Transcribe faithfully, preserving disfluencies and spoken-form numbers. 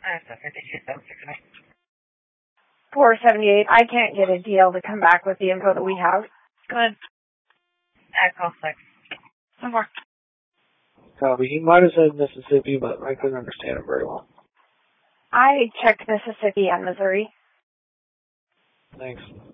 four seventy-eight. I can't get a deal to come back with the info that we have. Go ahead. Echo six. No more. Copy. He might have said Mississippi, but I couldn't understand him very well. I checked Mississippi and Missouri. Thanks.